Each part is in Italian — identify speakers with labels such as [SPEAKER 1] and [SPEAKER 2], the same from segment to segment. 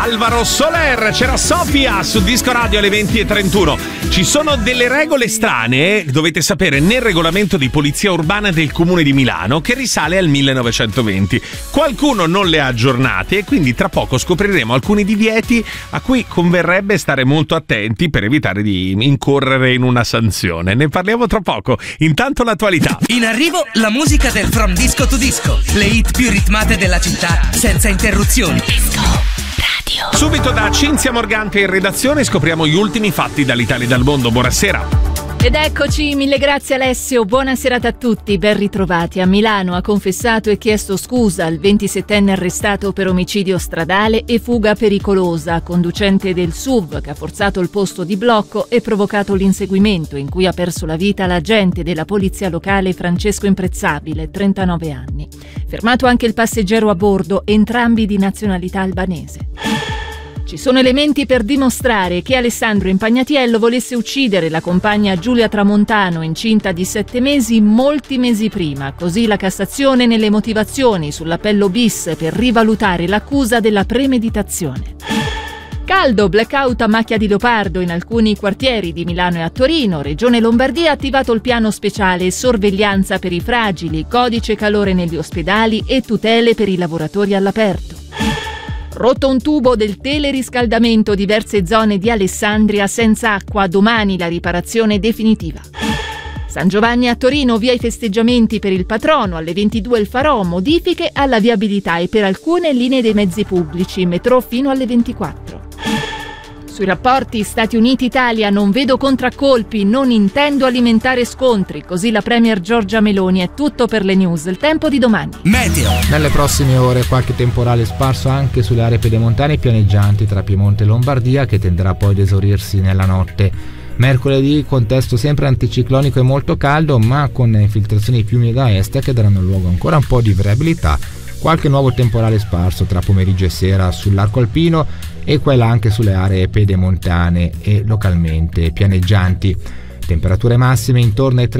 [SPEAKER 1] Alvaro Soler, c'era Sofia su Disco Radio alle 20:31. Ci sono delle regole strane, dovete sapere, nel regolamento di polizia urbana del Comune di Milano che risale al 1920. Qualcuno non le ha aggiornate e quindi tra poco scopriremo alcuni divieti a cui converrebbe stare molto attenti per evitare di incorrere in una sanzione. Ne parliamo tra poco. Intanto l'attualità.
[SPEAKER 2] In arrivo la musica del From Disco to Disco, le hit più ritmate della città senza interruzioni. Disco Radio.
[SPEAKER 1] Subito da Cinzia Morgante in redazione scopriamo gli ultimi fatti dall'Italia e dal mondo. Buonasera.
[SPEAKER 3] Ed eccoci, mille grazie Alessio, buona serata a tutti, ben ritrovati. A Milano ha confessato e chiesto scusa al 27enne arrestato per omicidio stradale e fuga pericolosa, conducente del SUV che ha forzato il posto di blocco e provocato l'inseguimento in cui ha perso la vita l'agente della polizia locale Francesco Imprezzabile, 39 anni. Fermato anche il passeggero a bordo, entrambi di nazionalità albanese. Ci sono elementi per dimostrare che Alessandro Impagnatiello volesse uccidere la compagna Giulia Tramontano, incinta di 7 mesi, molti mesi prima. Così la Cassazione nelle motivazioni sull'appello bis per rivalutare l'accusa della premeditazione. Caldo, blackout a macchia di leopardo in alcuni quartieri di Milano e a Torino. Regione Lombardia ha attivato il piano speciale sorveglianza per i fragili, codice calore negli ospedali e tutele per i lavoratori all'aperto. Rotto un tubo del teleriscaldamento, diverse zone di Alessandria senza acqua, domani la riparazione definitiva. San Giovanni a Torino, via i festeggiamenti per il patrono, alle 22 il Farò, modifiche alla viabilità e per alcune linee dei mezzi pubblici, metro fino alle 24. Sui rapporti Stati Uniti-Italia non vedo contraccolpi, non intendo alimentare scontri, così la premier Giorgia Meloni. È tutto per le news, il tempo di domani.
[SPEAKER 2] Meteo.
[SPEAKER 4] Nelle prossime ore qualche temporale sparso anche sulle aree pedemontane e pianeggianti tra Piemonte e Lombardia, che tenderà poi ad esaurirsi nella notte. Mercoledì contesto sempre anticiclonico e molto caldo, ma con infiltrazioni più umide da est che daranno luogo ancora un po' di variabilità. Qualche nuovo temporale sparso tra pomeriggio e sera sull'arco alpino e quella anche sulle aree pedemontane e localmente pianeggianti. Temperature massime intorno ai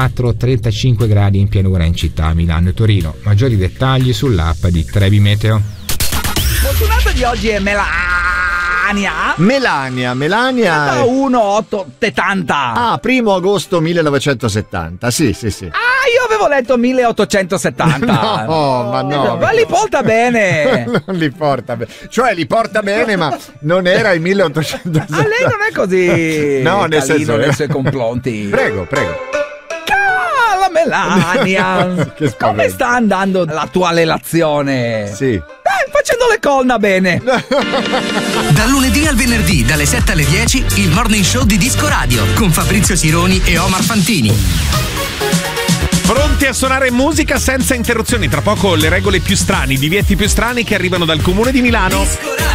[SPEAKER 4] 34-35 gradi in pianura in città, Milano e Torino. Maggiori dettagli sull'app di Trebi Meteo.
[SPEAKER 5] Fortunata di oggi è Melania 1870.
[SPEAKER 6] Ah, 1 agosto 1970. Sì.
[SPEAKER 5] Io avevo letto 1870.
[SPEAKER 6] No, ma no.
[SPEAKER 5] Ma li porta bene.
[SPEAKER 6] Non li porta bene. Cioè li porta bene, ma non era il 1870.
[SPEAKER 5] A lei non è così.
[SPEAKER 6] No, nel senso
[SPEAKER 5] nei suoi confronti.
[SPEAKER 6] Prego.
[SPEAKER 5] Cara Melania. Come sta andando la tua relazione?
[SPEAKER 6] Sì.
[SPEAKER 5] Facendo le corna bene.
[SPEAKER 2] Dal lunedì al venerdì, dalle 7 alle 10, il morning show di Disco Radio con Fabrizio Sironi e Omar Fantini.
[SPEAKER 1] Pronti a suonare musica senza interruzioni. Tra poco le regole più strane, i divieti più strani che arrivano dal Comune di Milano.
[SPEAKER 2] Disco Radio.